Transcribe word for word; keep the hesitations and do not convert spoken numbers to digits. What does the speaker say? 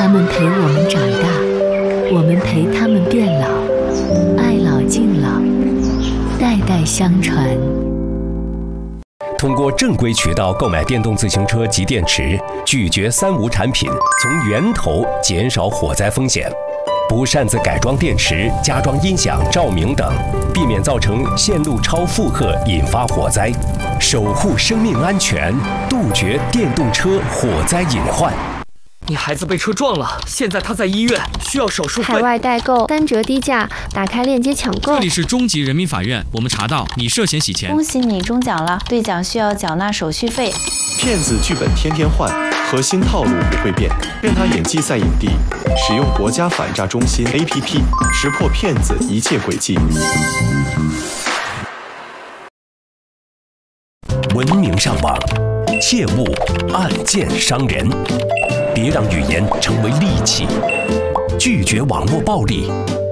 们陪我们长大，我们陪他们变老，爱老敬老，代代相传。 通过正规渠道购买电动自行车及电池，拒绝三无产品，从源头减少火灾风险。不擅自改装电池、加装音响、照明等，避免造成线路超负荷引发火灾，守护生命安全，杜绝电动车火灾隐患。 你孩子被车撞了，现在他在医院，需要手术费。 海外代购三折低价，打开链接抢购。 这里是中级人民法院，我们查到你涉嫌洗钱。 恭喜你中奖了，兑奖需要缴纳手续费。 骗子剧本天天换，核心套路不会变，任他演技赛影帝。使用国家反诈中心 A P P， 识破骗子一切诡计。 文明上网，切勿暗箭伤人。别让语言成为利器，拒绝网络暴力，